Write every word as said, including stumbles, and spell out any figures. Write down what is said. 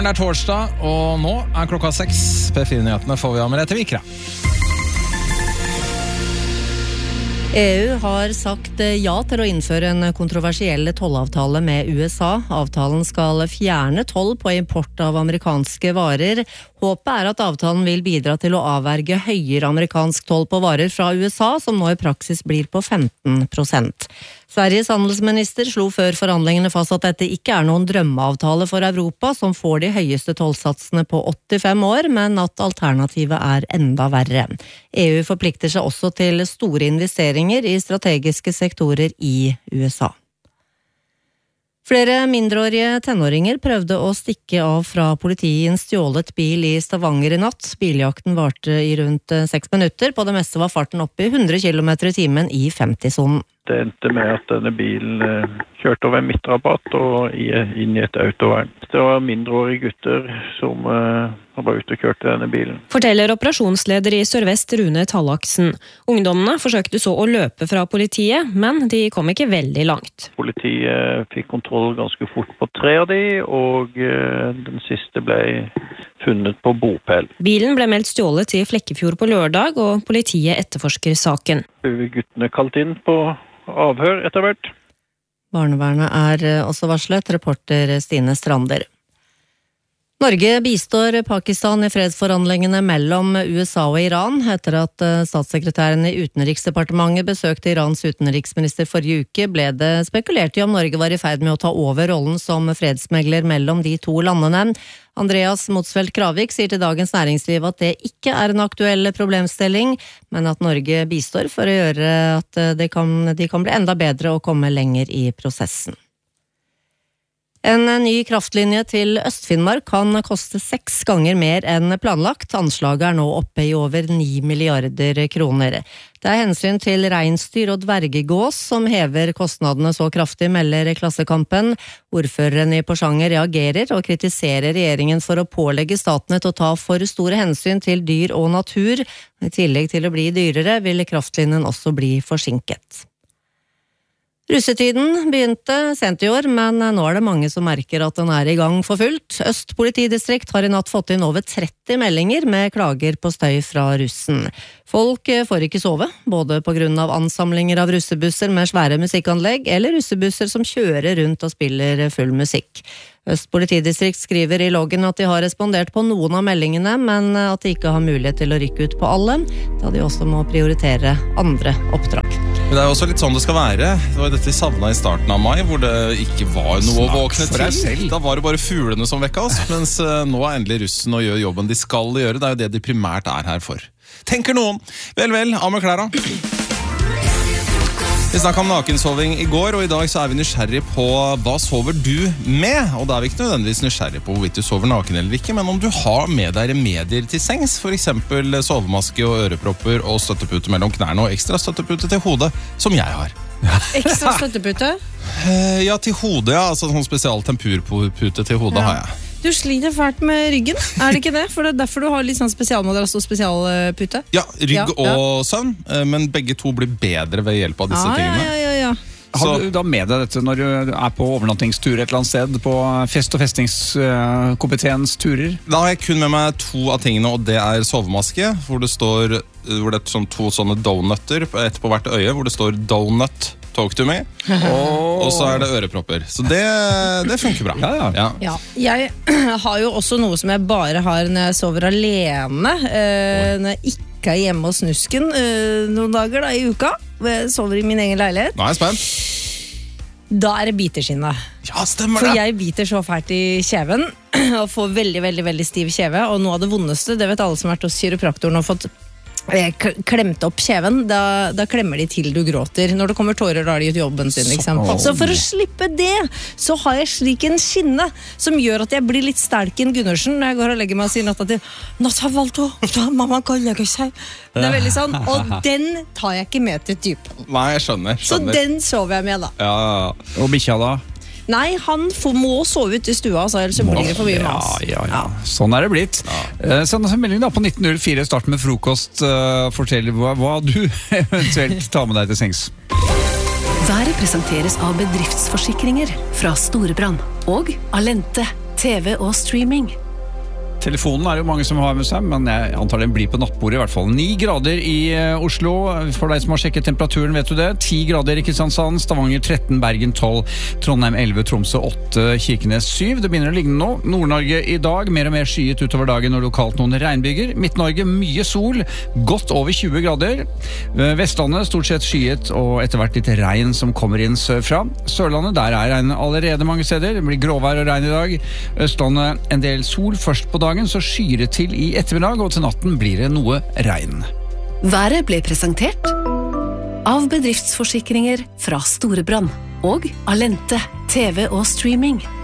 Det er torsdag, og nå er klokka seks. P fire-nyhetene får vi av Merete Vikra. E U har sagt ja til å innføre en kontroversiell tollavtale med U S A. Avtalen skal fjerne toll på import av amerikanske varer. Håpet er at avtalen vil bidra til å avverge høyere amerikansk toll på varer fra U S A, som nå i praksis blir på femten prosent. Sveriges handelsminister slo før forhandlingene fast at dette ikke er noen drømmeavtale for Europa, som får de høyeste tollsatsene på åttifem år, men at alternativet er enda verre. E U forplikter seg også til store investeringer i strategiske sektorer i U S A. Flere mindreårige tenåringer prøvde å stikke av fra politiet i en stjålet bil i Stavanger i natt. Biljakten varte i rundt seks minutter. På det meste var farten oppe i hundre kilometer i timen i femti-sonen. Det endte med at denne bilen kjørte over en midtrabatt og inn i et autovern. Det var mindreårige gutter som var ute og kjørte denne bilen. Forteller operasjonsleder i Sør-Vest Rune Tallaksen. Ungdommene forsøkte så å løpe fra politiet, men de kom ikke veldig langt. Politiet fikk kontroll ganske fort på tre av de, og den siste ble funnet på bopel. Bilen ble meldt stjålet i Flekkefjord på lørdag, og politiet etterforsker saken. Guttene kalt inn på avhør etter hvert. Barnevernet er også varslet, reporter Stine Strander. Norge bistår Pakistan i fredsforhandlingene mellom U S A og Iran, etter at statssekretæren i Utenriksdepartementet besøkte Irans utenriksminister forrige uke, ble det spekulert i om Norge var i ferd med å ta over rollen som fredsmegler mellom de to landene. Andreas Motsfeldt Kravik sier til Dagens Næringsliv at det ikke er en aktuell problemstilling, men at Norge bistår for å gjøre at de kan, de kan bli enda bedre og komme lenger i prosessen. En ny kraftlinje til Øst-Finnmark kan koste seks ganger mer enn planlagt. Anslaget er nå oppe i over ni milliarder kroner. Det er hensyn til reinsdyr og dvergegås som hever kostnadene så kraftig, melder Klassekampen. Ordføreren i Porsanger reagerer og kritiserer regjeringen for å pålegge statene til å ta for store hensyn til dyr og natur. I tillegg til å bli dyrere vil kraftlinjen også bli forsinket. Russetiden begynte sent i år, men nå er det mange som merker at den er i gang for fullt. Øst politidistrikt har i natt fått inn over tretti meldinger med klager på støy fra russen. Folk får ikke sove, både på grunn av ansamlinger av russebusser med svære musikkanlegg, eller russebusser som kjører rundt og spiller full musikk. Øst politidistrikt skriver i loggen at de har respondert på noen av meldingene, men at de ikke har mulighet til å rykke ut på alle, da de også må prioritere andre oppdrag. Men det er jo også litt sånn det skal være. Det var dette vi savnet i starten av mai, hvor det ikke var noe å våkne til. Da var det bare fuglene som vekket oss, mens nå er endelig russen og gjør jobben de skal gjøre. Det er jo det de primært er her for. Tenker noen. Vel, vel, av med klæra. Vi snakket om nakensoving i går, og i dag så er vi nysgjerrig på hva sover du med? Og da er vi ikke nødvendigvis nysgjerrig på hvorvidt du sover naken eller ikke, men om du har med deg remedier til sengs, for eksempel sovemaske og ørepropper og støttepute mellom knærne og ekstra støttepute til hodet, som jeg har. Ekstra støttepute? Ja, til hodet, ja. Altså sånn spesial tempurpute til hodet ja. Har jeg. Du sliter fælt med ryggen, er det ikke det? For det er derfor du har litt sånn spesialmadrass og spesialpute? Ja, rygg ja, og ja. søvn, men begge to blir bedre ved hjelp av disse ja, tingene. Ja, ja, ja. Har du da med deg dette når du er på overnattingstur et eller annet sted, på fest- og festningskomiteens turer? Da har jeg kun med meg to av tingene, og det er sovemaske, hvor det står hvor det er sånn to sånne donutter, ett på hvert øye, hvor det står donut. Talk to me. Oh. Og så er det ørepropper. Så det, det funker bra. Ja, ja. Ja. Ja. Jeg har jo også noe som jeg bare har når jeg sover alene. Eh, når jeg ikke er hjemme hos snusken eh, noen dager da, i uka. Jeg sover i min egen leilighet. Nå er jeg spent. Da er det biterskinnet. Ja, stemmer det. For jeg biter så fælt i kjeven og får veldig, veldig, veldig stiv kjeve. Og noe av det vondeste, det vet alle som har vært hos kiropraktoren og fått klemt opp kjeven, da, da klemmer de til du gråter. Når det kommer tårer, da har de gjort jobben sin, liksom. Så for å slippe det, så har jeg slik en skinne som gjør at jeg blir litt Stelken Gundersen når jeg går og legger meg og sier natta til Natta Valto, mamma kan legge seg. Det er veldig sånn, og den tar jeg ikke med til typen. Nei, jeg skjønner, skjønner. Så den sover jeg med da. Ja. Og bikkja da? Nei, han får, må sove ut i stua, så ellers blir det for mye mas. Ja, ja, ja. Sånn er det blitt. Ja. Send oss en melding da på nitten null fire, start med frokost. Uh, fortell hva, hva du eventuelt tar med deg til sengs. Været presenteres av bedriftsforsikringer fra Storebrand og Alente. T V og streaming. Telefonen er jo mange som har med seg, men jeg antar den blir på nattbordet i hvert fall. Ni grader i uh, Oslo, for deg som har sjekket temperaturen, vet du det. Ti grader i Kristiansand, Stavanger tretten, Bergen tolv, Trondheim elleve, Tromsø åtte, Kirkenes syv. Det begynner å ligne nå. Nord-Norge i dag, mer og mer skyet utover dagen og lokalt noen regnbyger. Midt-Norge mye sol, godt over tjue grader. Uh, Vestlandet stort sett skyet og etter hvert litt regn som kommer inn sørfra. Sørlandet, der er regn allerede mange steder. Det blir gråvær og regn i dag. Østlandet en del sol først på dagen. Så skyer det til i ettermiddag, og til natten blir det noe regn. Været ble presentert av bedriftsforsikringer fra Storebrand og Alente, T V og streaming.